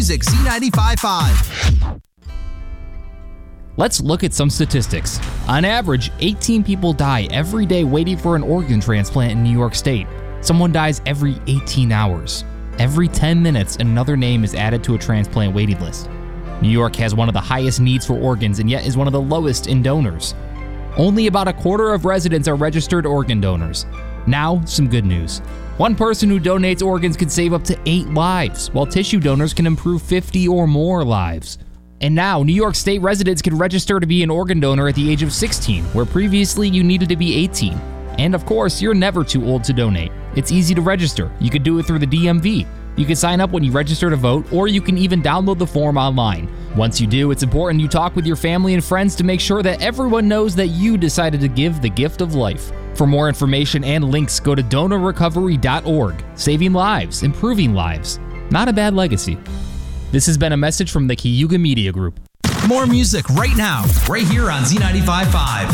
Music Z95.5. Let's look at some statistics. On average, 18 people die every day waiting for an organ transplant in New York State. Someone dies every 18 hours. Every 10 minutes, another name is added to a transplant waiting list. New York has one of the highest needs for organs and yet is one of the lowest in donors. Only about a quarter of residents are registered organ donors. Now, some good news. One person who donates organs can save up to 8 lives, while tissue donors can improve 50 or more lives. And now, New York State residents can register to be an organ donor at the age of 16, where previously you needed to be 18. And of course, you're never too old to donate. It's easy to register. You can do it through the DMV. You can sign up when you register to vote, or you can even download the form online. Once you do, it's important you talk with your family and friends to make sure that everyone knows that you decided to give the gift of life. For more information and links, go to donorrecovery.org. Saving lives, improving lives. Not a bad legacy. This has been a message from the Cayuga Media Group. More music right now, right here on Z95.5.